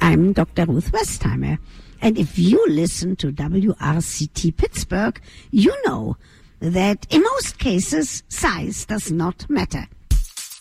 I'm Dr. Ruth Westheimer. And if you listen to WRCT Pittsburgh, you know that in most cases, size does not matter.